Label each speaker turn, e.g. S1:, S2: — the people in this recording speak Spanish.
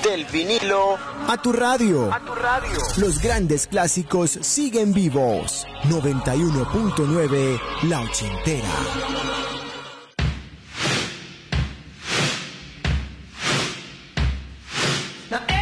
S1: Del vinilo
S2: a tu radio.
S1: a tu radio.
S2: Los grandes clásicos siguen vivos. 91.9 La Ochentera.
S3: Now